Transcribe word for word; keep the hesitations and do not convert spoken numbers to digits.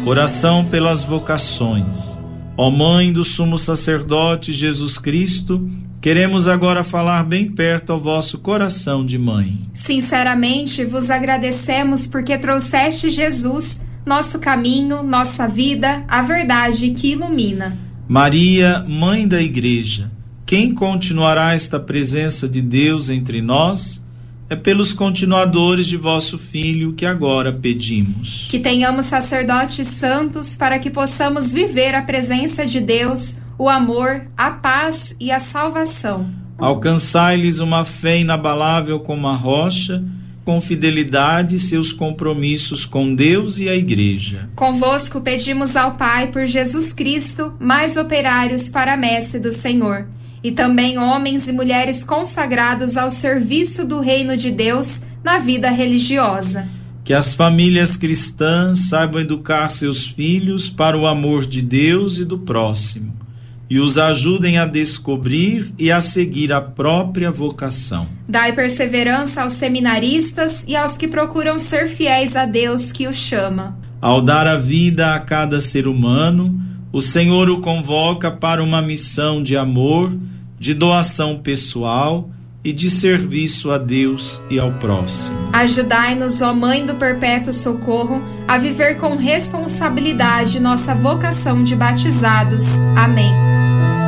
Oração pelas vocações. Ó Mãe do Sumo Sacerdote Jesus Cristo, queremos agora falar bem perto ao vosso coração de mãe. Sinceramente vos agradecemos porque trouxeste Jesus, nosso caminho, nossa vida, a verdade que ilumina. Maria, Mãe da Igreja, quem continuará esta presença de Deus entre nós? É pelos continuadores de vosso Filho que agora pedimos. Que tenhamos sacerdotes santos para que possamos viver a presença de Deus, o amor, a paz e a salvação. Alcançai-lhes uma fé inabalável como a rocha, com fidelidade seus compromissos com Deus e a Igreja. Convosco pedimos ao Pai por Jesus Cristo, mais operários para a messe do Senhor. E também homens e mulheres consagrados ao serviço do reino de Deus na vida religiosa. Que as famílias cristãs saibam educar seus filhos para o amor de Deus e do próximo, e os ajudem a descobrir e a seguir a própria vocação. Dai perseverança aos seminaristas e aos que procuram ser fiéis a Deus que os chama. Ao dar a vida a cada ser humano, o Senhor o convoca para uma missão de amor, de doação pessoal e de serviço a Deus e ao próximo. Ajudai-nos, ó Mãe do Perpétuo Socorro, a viver com responsabilidade nossa vocação de batizados. Amém.